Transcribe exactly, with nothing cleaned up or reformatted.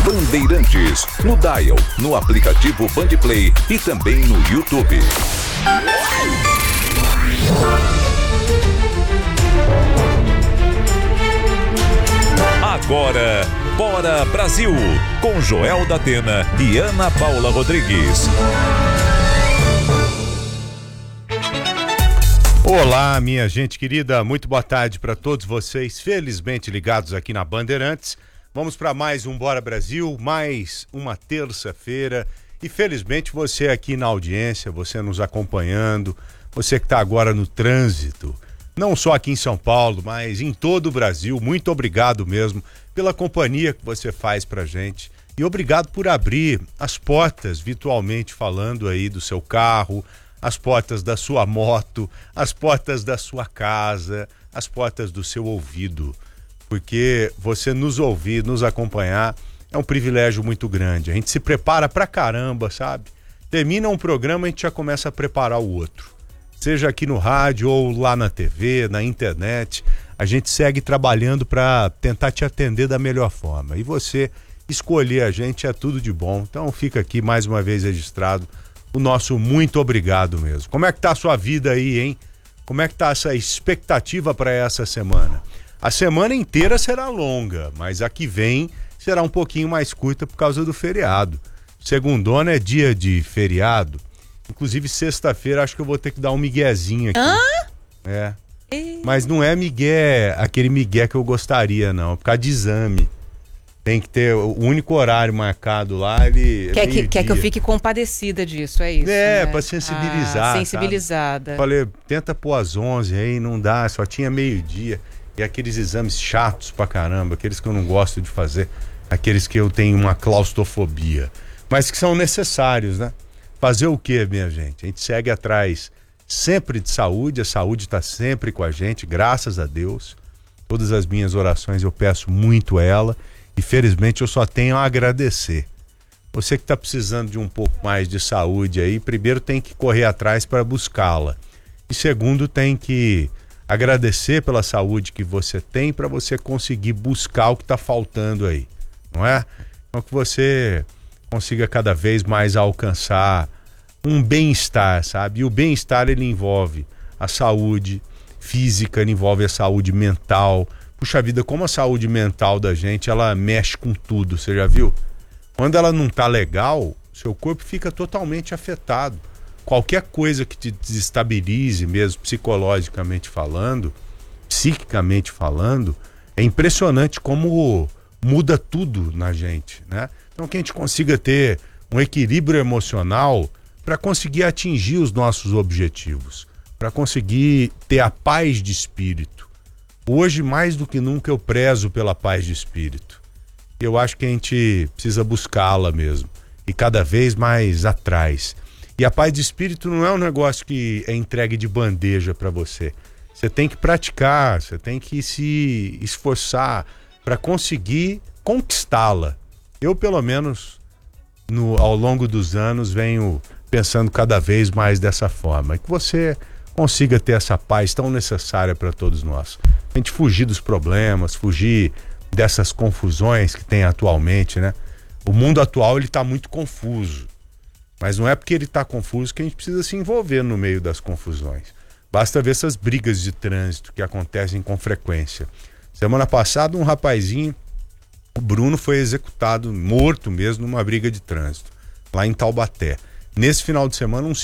Bandeirantes, no Dial, no aplicativo Bandplay e também no YouTube. Agora, Bora Brasil, com Joel da Atena e Ana Paula Rodrigues. Olá, minha gente querida, muito boa tarde para todos vocês, felizmente ligados aqui na Bandeirantes. Vamos para mais um Bora Brasil, mais uma terça-feira e felizmente você aqui na audiência, você nos acompanhando, você que está agora no trânsito, não só aqui em São Paulo, mas em todo o Brasil. Muito obrigado mesmo pela companhia que você faz pra gente e obrigado por abrir as portas, virtualmente falando aí, do seu carro, as portas da sua moto, as portas da sua casa, as portas do seu ouvido, porque você nos ouvir, nos acompanhar é um privilégio muito grande. A gente se prepara pra caramba, sabe? Termina um programa, a gente já começa a preparar o outro. Seja aqui no rádio ou lá na T V, na internet, a gente segue trabalhando para tentar te atender da melhor forma. E você escolher a gente é tudo de bom. Então fica aqui mais uma vez registrado o nosso muito obrigado mesmo. Como é que tá a sua vida aí, hein? Como é que tá essa expectativa para essa semana? A semana inteira será longa, mas a que vem será um pouquinho mais curta por causa do feriado. Segundona é dia de feriado. Inclusive, sexta-feira, acho que eu vou ter que dar um miguezinho aqui. Hã? É. Mas não é migué, aquele migué que eu gostaria, não. É por causa de exame. Tem que ter o único horário marcado lá, ele... Quer que, quer que eu fique compadecida disso, é isso? É, né? pra sensibilizar. Ah, sensibilizada. Sabe? Falei, tenta pôr às onze aí, não dá, só tinha meio-dia. E aqueles exames chatos pra caramba, aqueles que eu não gosto de fazer, aqueles que eu tenho uma claustrofobia. Mas que são necessários, né? Fazer o quê, minha gente? A gente segue atrás sempre de saúde, a saúde está sempre com a gente, graças a Deus. Todas as minhas orações eu peço muito a ela e felizmente eu só tenho a agradecer. Você que está precisando de um pouco mais de saúde aí, primeiro tem que correr atrás para buscá-la. E segundo, tem que agradecer pela saúde que você tem para você conseguir buscar o que está faltando aí, não é? Então que você consiga cada vez mais alcançar um bem-estar, sabe? E o bem-estar, ele envolve a saúde física, ele envolve a saúde mental. Puxa vida, como a saúde mental da gente, ela mexe com tudo, você já viu? Quando ela não tá legal, seu corpo fica totalmente afetado. Qualquer coisa que te desestabilize mesmo, psicologicamente falando, psiquicamente falando, é impressionante como muda tudo na gente, né? Então que a gente consiga ter um equilíbrio emocional para conseguir atingir os nossos objetivos, para conseguir ter a paz de espírito. Hoje, mais do que nunca, eu prezo pela paz de espírito. Eu acho que a gente precisa buscá-la mesmo, e cada vez mais atrás. E a paz de espírito não é um negócio que é entregue de bandeja para você. Você tem que praticar, você tem que se esforçar para conseguir conquistá-la. Eu, pelo menos, no, ao longo dos anos, venho pensando cada vez mais dessa forma. E que você consiga ter essa paz tão necessária para todos nós. A gente fugir dos problemas, fugir dessas confusões que tem atualmente, né? O mundo atual, ele tá muito confuso. Mas não é porque ele tá confuso que a gente precisa se envolver no meio das confusões. Basta ver essas brigas de trânsito que acontecem com frequência. Semana passada, um rapazinho, o Bruno, foi executado, morto mesmo, numa briga de trânsito, lá em Taubaté. Nesse final de semana, um